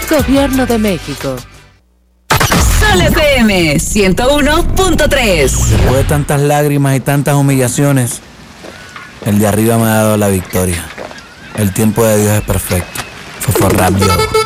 Gobierno de México. Sol FM 101.3. Después de tantas lágrimas y tantas humillaciones, el de arriba me ha dado la victoria. El tiempo de Dios es perfecto. Fofo Rap, yo.